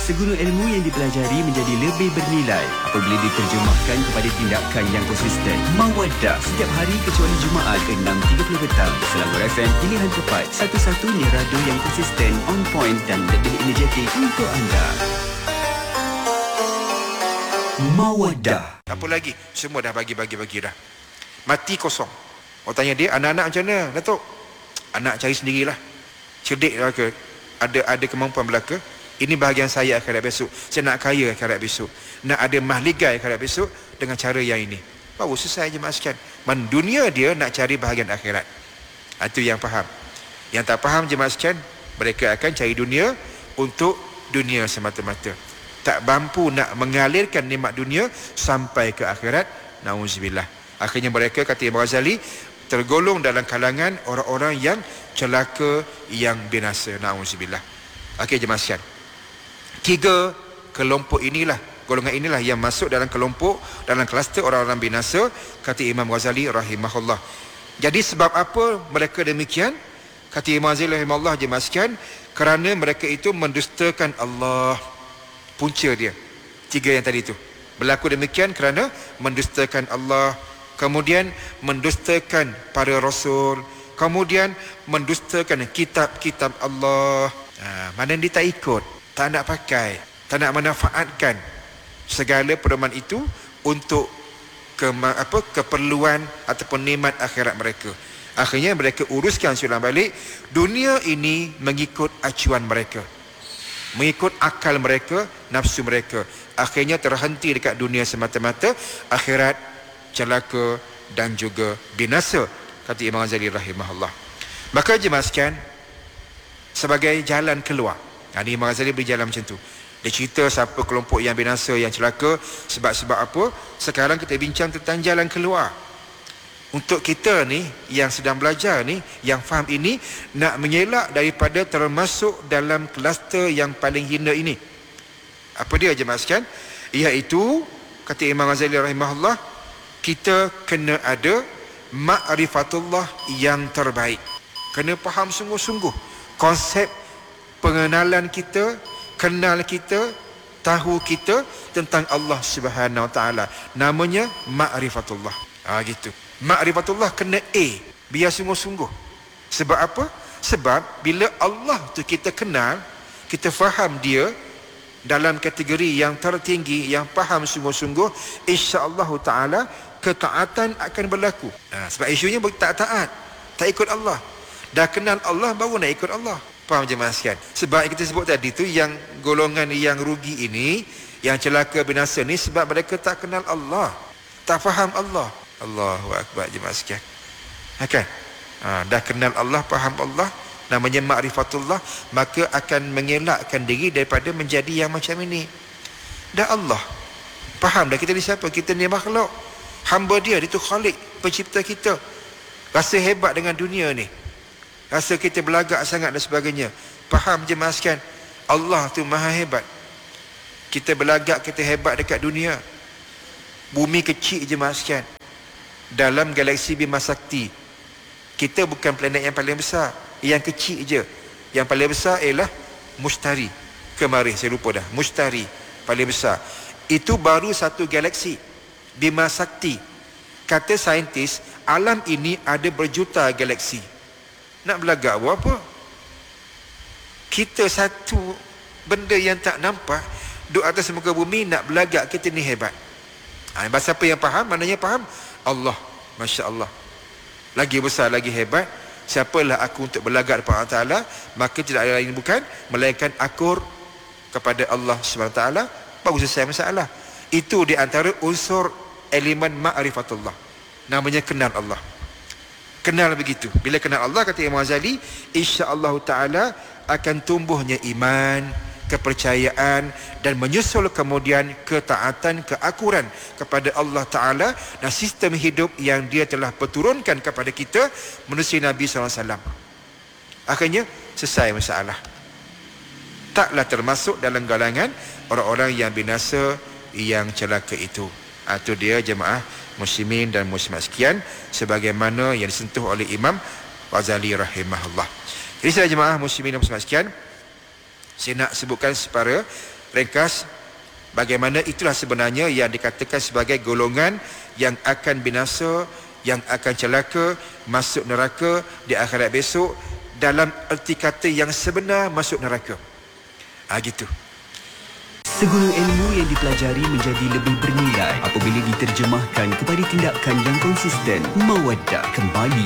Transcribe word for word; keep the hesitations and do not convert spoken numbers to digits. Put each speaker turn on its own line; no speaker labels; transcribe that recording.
Segunu ilmu yang dipelajari menjadi lebih bernilai apabila diterjemahkan kepada tindakan yang konsisten. Mawaddah setiap hari kecuali Jumaat enam tiga puluh petang. Selangor F M, pilihan tepat, satu-satunya radio yang konsisten, on point dan lebih energetik untuk anda. Mawaddah.
Apa lagi? Semua dah bagi-bagi-bagi dah. Mati kosong. Orang tanya dia, anak-anak macam mana, Datuk? Anak cari sendirilah. Cerdik lah ke? Ada ada kemampuan belaka. Ini bahagian saya akhirat besok. Saya nak kaya akhirat besok. Nak ada mahligai akhirat besok dengan cara yang ini. Baru selesai je maksudkan. Man dunia dia nak cari bahagian akhirat. Itu yang faham. Yang tak faham je maksudkan, mereka akan cari dunia untuk dunia semata-mata. Tak mampu nak mengalirkan nikmat dunia sampai ke akhirat. Nauzubillah. Akhirnya mereka, kata Imam Ghazali, tergolong dalam kalangan orang-orang yang celaka, yang binasa. Nauzubillah. Okey jemaah sekalian. Tiga kelompok inilah, golongan inilah yang masuk dalam kelompok, dalam kluster orang-orang binasa, kata Imam Ghazali rahimahullah. Jadi sebab apa mereka demikian? Kata Imam Ghazali rahimahullah, jemaah sekalian, kerana mereka itu mendustakan Allah. Punca dia. Tiga yang tadi itu. Berlaku demikian kerana mendustakan Allah, kemudian mendustakan para rasul, kemudian mendustakan kitab-kitab Allah. Ha, mana dia tak ikut, tak nak pakai, tak nak manfaatkan segala pedoman itu untuk ke, apa, keperluan ataupun nikmat akhirat mereka. Akhirnya mereka uruskan sulang balik dunia ini mengikut acuan mereka, mengikut akal mereka, nafsu mereka. Akhirnya terhenti dekat dunia semata-mata, akhirat celaka dan juga binasa, kata Imam Ghazali rahimahullah. Maka jemaah sekalian, sebagai jalan keluar, ha, Imam Ghazali beri jalan macam tu. Dia cerita siapa kelompok yang binasa, yang celaka, sebab-sebab apa. Sekarang kita bincang tentang jalan keluar. Untuk kita ni yang sedang belajar ni, yang faham ini, nak mengelak daripada termasuk dalam kluster yang paling hina ini. Apa dia jemaah sekalian? Iaitu, kata Imam Ghazali rahimahullah, kita kena ada ma'rifatullah yang terbaik. Kena faham sungguh-sungguh konsep pengenalan kita, kenal kita, tahu kita tentang Allah Subhanahu Wa Taala. Namanya ma'rifatullah. Ah ha, gitu. Ma'rifatullah kena A, biar sungguh-sungguh. Sebab apa? Sebab bila Allah tu kita kenal, kita faham dia dalam kategori yang tertinggi, yang faham sungguh-sungguh, insya-Allah taala ketaatan akan berlaku. Ha, sebab isunya tak taat, tak ikut Allah. Dah kenal Allah baru nak ikut Allah. Faham jemaah sekalian? Sebab kita sebut tadi tu, yang golongan yang rugi ini, yang celaka binasa ni, sebab mereka tak kenal Allah, tak faham Allah. Allahu akbar jemaah sekalian. Ha, kan? Ha, dah kenal Allah, faham Allah, namanya ma'rifatullah, maka akan mengelakkan diri daripada menjadi yang macam ini. Dah Allah faham dah kita ni siapa, kita ni makhluk, hamba dia, dia tu Khalik, pencipta kita. Rasa hebat dengan dunia ni, rasa kita belagak sangat dan sebagainya. Faham je maskan, Allah tu maha hebat. Kita belagak, kita hebat dekat dunia. Bumi kecil je maskan, dalam galaksi Bima Sakti. Kita bukan planet yang paling besar, yang kecil je. Yang paling besar ialah Mushtari. Kemarin saya lupa dah, Mushtari paling besar. Itu baru satu galaksi Bima Sakti. Kata saintis, alam ini ada berjuta galaksi. Nak belagak buat apa? Kita satu benda yang tak nampak duduk atas muka bumi, nak belagak kita ni hebat. Ha, bahasa apa yang faham? Maknanya faham Allah, Masya Allah, lagi besar, lagi hebat. Siapalah aku untuk belagak kepada Allah Ta'ala? Maka tidak ada lain bukan melainkan akur kepada Allah Subhanahu Wa Ta'ala. Baru selesai masalah. Itu di antara unsur elemen ma'rifatullah, namanya kenal Allah. Kenal begitu. Bila kenal Allah, kata Imam Ghazali, insya-Allah taala akan tumbuhnya iman, kepercayaan, dan menyusul kemudian ketaatan, keakuran kepada Allah Taala dan sistem hidup yang Dia telah perturunkan kepada kita menerusi Nabi sallallahu alaihi wasallam. Akhirnya selesai masalah. Taklah termasuk dalam galangan orang-orang yang binasa, yang celaka itu. Itu dia jemaah muslimin dan muslimat sekian, sebagaimana yang disentuh oleh Imam Ghazali rahimahullah. Jadi saya jemaah muslimin dan muslimat sekian, saya nak sebutkan separa Ringkas, bagaimana itulah sebenarnya yang dikatakan sebagai golongan yang akan binasa, yang akan celaka, masuk neraka di akhirat besok, dalam erti kata yang sebenar masuk neraka. Ah gitu.
Segala ilmu yang dipelajari menjadi lebih bernilai apabila diterjemahkan kepada tindakan yang konsisten. Mawaddah kembali